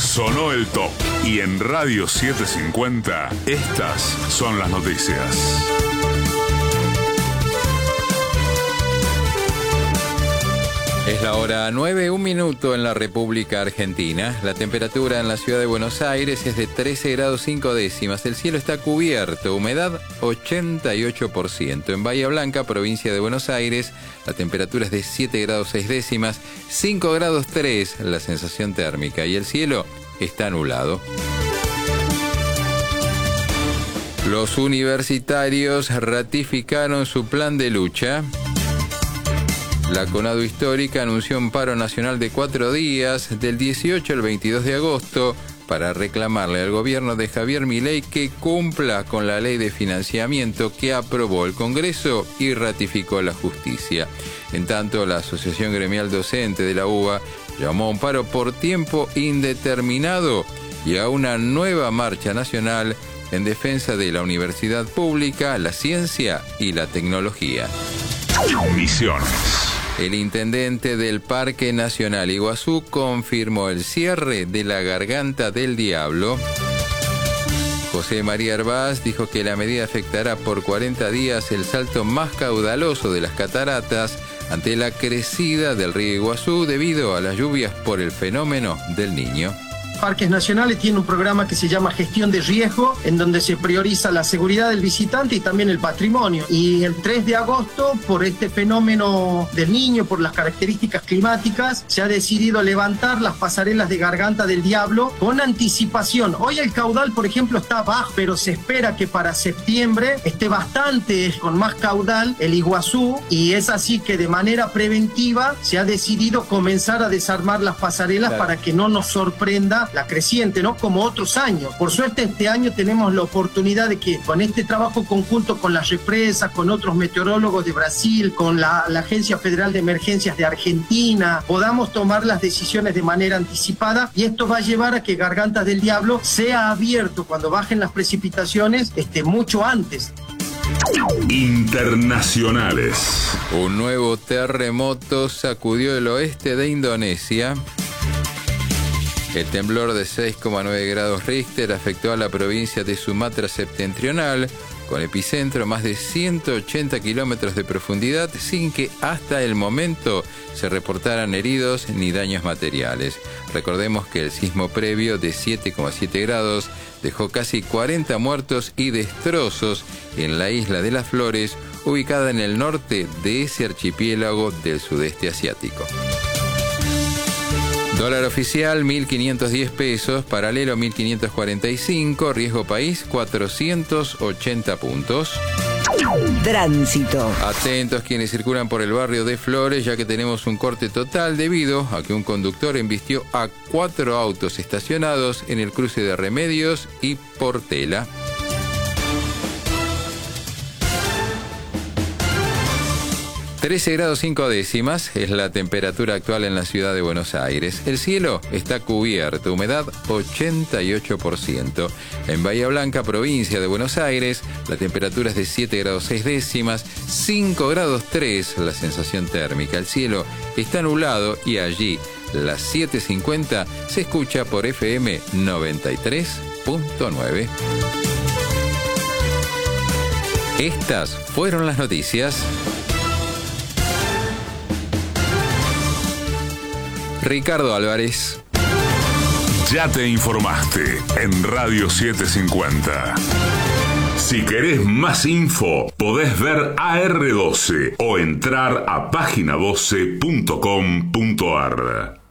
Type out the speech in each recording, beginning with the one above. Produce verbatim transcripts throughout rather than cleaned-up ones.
Sonó el top. Y en Radio setecientos cincuenta, estas son las noticias. Es la hora nueve, un minuto en la República Argentina. La temperatura en la ciudad de Buenos Aires es de trece grados cinco décimas. El cielo está cubierto, humedad ochenta y ocho por ciento. En Bahía Blanca, provincia de Buenos Aires, la temperatura es de siete grados seis décimas, cinco grados tres la sensación térmica y el cielo está nublado. Los universitarios ratificaron su plan de lucha. La Conadu Histórica anunció un paro nacional de cuatro días, del dieciocho al veintidós de agosto, para reclamarle al gobierno de Javier Milei que cumpla con la ley de financiamiento que aprobó el Congreso y ratificó la justicia. En tanto, la Asociación Gremial Docente de la U B A llamó a un paro por tiempo indeterminado y a una nueva marcha nacional en defensa de la universidad pública, la ciencia y la tecnología. Misiones. El intendente del Parque Nacional Iguazú confirmó el cierre de la Garganta del Diablo. José María Herbaz dijo que la medida afectará por cuarenta días el salto más caudaloso de las cataratas ante la crecida del río Iguazú debido a las lluvias por el fenómeno del Niño. Parques Nacionales tiene un programa que se llama Gestión de Riesgo, en donde se prioriza la seguridad del visitante y también el patrimonio. Y el tres de agosto, por este fenómeno del Niño, por las características climáticas, se ha decidido levantar las pasarelas de Garganta del Diablo con anticipación. Hoy el caudal, por ejemplo, está bajo, pero se espera que para septiembre esté bastante con más caudal el Iguazú, y es así que de manera preventiva se ha decidido comenzar a desarmar las pasarelas, claro, para que no nos sorprenda la creciente, ¿no? Como otros años. Por suerte este año tenemos la oportunidad de que con este trabajo conjunto con las represas, con otros meteorólogos de Brasil, con la, la Agencia Federal de Emergencias de Argentina, podamos tomar las decisiones de manera anticipada, y esto va a llevar a que Gargantas del Diablo sea abierto cuando bajen las precipitaciones este, mucho antes. Internacionales. Un nuevo terremoto sacudió el oeste de Indonesia. El temblor de seis coma nueve grados Richter afectó a la provincia de Sumatra septentrional, con epicentro a más de ciento ochenta kilómetros de profundidad, sin que hasta el momento se reportaran heridos ni daños materiales. Recordemos que el sismo previo de siete coma siete grados dejó casi cuarenta muertos y destrozos en la isla de las Flores, ubicada en el norte de ese archipiélago del sudeste asiático. Dólar oficial mil quinientos diez pesos, paralelo mil quinientos cuarenta y cinco, riesgo país cuatrocientos ochenta puntos. Tránsito. Atentos quienes circulan por el barrio de Flores, ya que tenemos un corte total debido a que un conductor embistió a cuatro autos estacionados en el cruce de Remedios y Portela. trece grados cinco décimas es la temperatura actual en la ciudad de Buenos Aires. El cielo está cubierto, humedad ochenta y ocho por ciento. En Bahía Blanca, provincia de Buenos Aires, la temperatura es de siete grados seis décimas, cinco grados tres la sensación térmica. El cielo está nublado y allí, las siete cincuenta, se escucha por F M noventa y tres punto nueve. Estas fueron las noticias. Ricardo Álvarez. Ya te informaste en Radio setecientos cincuenta. Si querés más info, podés ver A R doce o entrar a página doce punto com punto ar.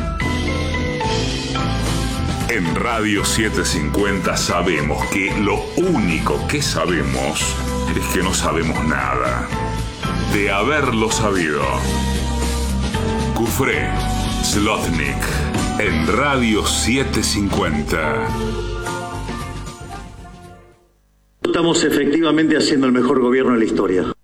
En Radio setecientos cincuenta sabemos que lo único que sabemos es que no sabemos nada. De haberlo sabido. Cufré Slotnick en Radio setecientos cincuenta. Estamos efectivamente haciendo el mejor gobierno de la historia.